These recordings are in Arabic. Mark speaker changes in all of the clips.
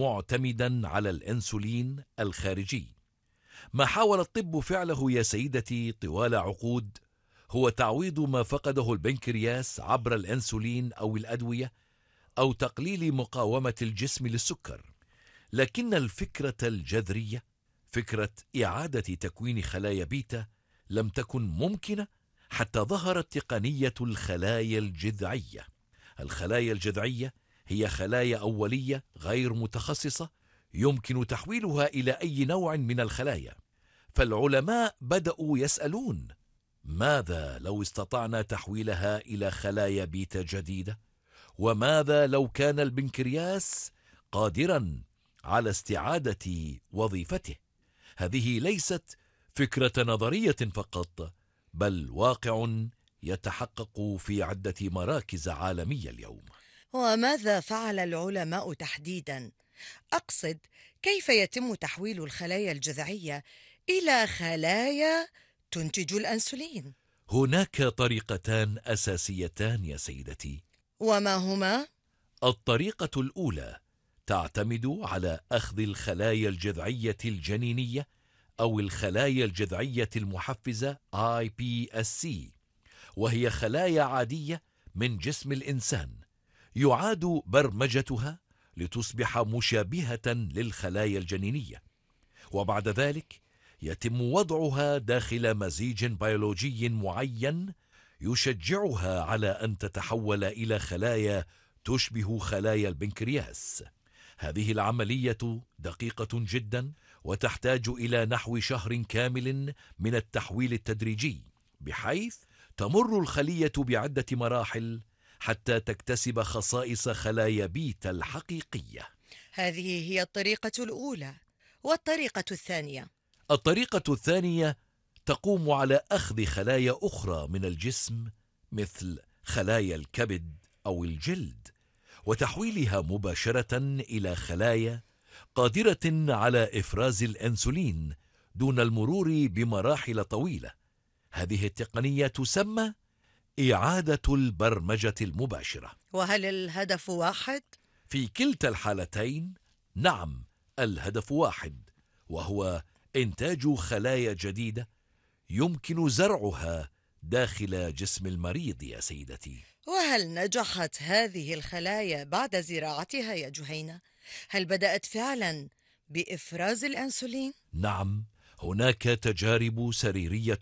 Speaker 1: معتمدا على الأنسولين الخارجي. ما حاول الطب فعله يا سيدتي طوال عقود هو تعويض ما فقده البنكرياس عبر الأنسولين أو الأدوية، أو تقليل مقاومة الجسم للسكر. لكن الفكرة الجذرية، فكرة إعادة تكوين خلايا بيتا، لم تكن ممكنة حتى ظهرت تقنية الخلايا الجذعية. الخلايا الجذعية هي خلايا أولية غير متخصصة يمكن تحويلها إلى أي نوع من الخلايا. فالعلماء بدأوا يسألون: ماذا لو استطعنا تحويلها إلى خلايا بيتا جديدة؟ وماذا لو كان البنكرياس قادرا على استعادة وظيفته؟ هذه ليست فكرة نظرية فقط، بل واقع يتحقق في عدة مراكز عالمية اليوم.
Speaker 2: وماذا فعل العلماء تحديداً؟ أقصد، كيف يتم تحويل الخلايا الجذعية إلى خلايا تنتج الأنسولين؟
Speaker 1: هناك طريقتان أساسيتان يا سيدتي.
Speaker 2: وما هما؟
Speaker 1: الطريقة الأولى تعتمد على أخذ الخلايا الجذعية الجنينية أو الخلايا الجذعية المحفزة iPSC، وهي خلايا عادية من جسم الإنسان يعاد برمجتها لتصبح مشابهة للخلايا الجنينية، وبعد ذلك يتم وضعها داخل مزيج بيولوجي معين يشجعها على أن تتحول إلى خلايا تشبه خلايا البنكرياس. هذه العملية دقيقة جدا وتحتاج إلى نحو شهر كامل من التحويل التدريجي، بحيث تمر الخلية بعدة مراحل حتى تكتسب خصائص خلايا بيتا الحقيقية.
Speaker 2: هذه هي الطريقة الأولى. والطريقة الثانية؟
Speaker 1: الطريقة الثانية تقوم على أخذ خلايا أخرى من الجسم مثل خلايا الكبد أو الجلد وتحويلها مباشرة إلى خلايا قادرة على إفراز الأنسولين دون المرور بمراحل طويلة. هذه التقنية تسمى إعادة البرمجة المباشرة.
Speaker 2: وهل الهدف واحد؟
Speaker 1: في كلتا الحالتين نعم، الهدف واحد، وهو إنتاج خلايا جديدة يمكن زرعها داخل جسم المريض يا سيدتي.
Speaker 2: وهل نجحت هذه الخلايا بعد زراعتها يا جهينة؟ هل بدأت فعلا بإفراز الأنسولين؟
Speaker 1: نعم، هناك تجارب سريرية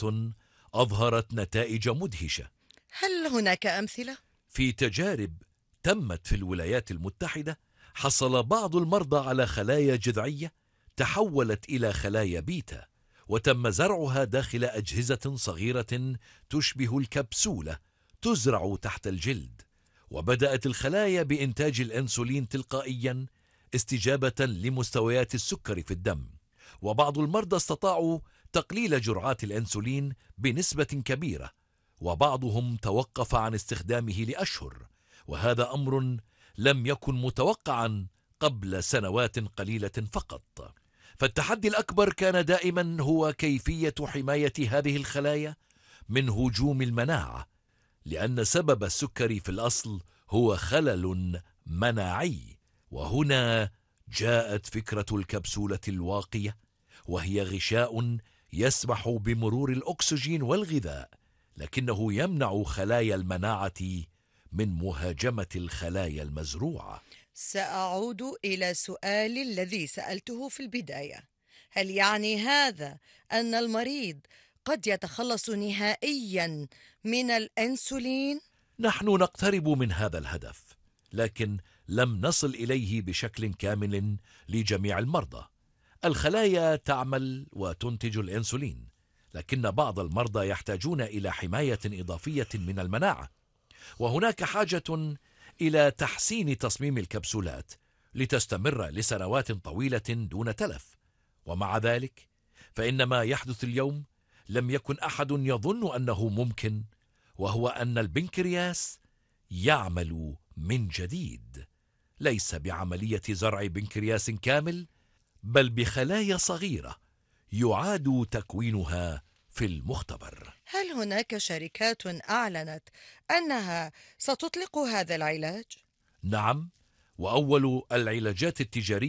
Speaker 1: أظهرت نتائج مدهشة.
Speaker 2: هل هناك أمثلة؟
Speaker 1: في تجارب تمت في الولايات المتحدة حصل بعض المرضى على خلايا جذعية تحولت إلى خلايا بيتا، وتم زرعها داخل أجهزة صغيرة تشبه الكبسولة تزرع تحت الجلد، وبدأت الخلايا بإنتاج الأنسولين تلقائيا استجابة لمستويات السكر في الدم. وبعض المرضى استطاعوا تقليل جرعات الأنسولين بنسبة كبيرة، وبعضهم توقف عن استخدامه لأشهر، وهذا أمر لم يكن متوقعا قبل سنوات قليلة فقط. فالتحدي الأكبر كان دائما هو كيفية حماية هذه الخلايا من هجوم المناعة، لأن سبب السكري في الأصل هو خلل مناعي. وهنا جاءت فكرة الكبسولة الواقية، وهي غشاء يسمح بمرور الأكسجين والغذاء، لكنه يمنع خلايا المناعة من مهاجمة الخلايا المزروعة.
Speaker 2: سأعود إلى سؤالي الذي سألته في البداية. هل يعني هذا أن المريض قد يتخلص نهائيا من الأنسولين؟
Speaker 1: نحن نقترب من هذا الهدف، لكن لم نصل إليه بشكل كامل لجميع المرضى. الخلايا تعمل وتنتج الأنسولين، لكن بعض المرضى يحتاجون إلى حماية إضافية من المناعة، وهناك حاجة إلى تحسين تصميم الكبسولات لتستمر لسنوات طويلة دون تلف. ومع ذلك فإن ما يحدث اليوم لم يكن أحد يظن أنه ممكن، وهو أن البنكرياس يعمل من جديد، ليس بعملية زرع بنكرياس كامل، بل بخلايا صغيرة يعاد تكوينها في المختبر.
Speaker 2: هل هناك شركات أعلنت أنها ستطلق هذا العلاج؟
Speaker 1: نعم، وأول العلاجات التجارية